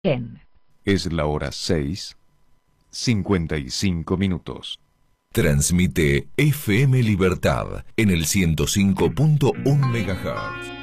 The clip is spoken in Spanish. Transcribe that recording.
En. Es la hora 6:55. Transmite FM Libertad en el 105.1 MHz.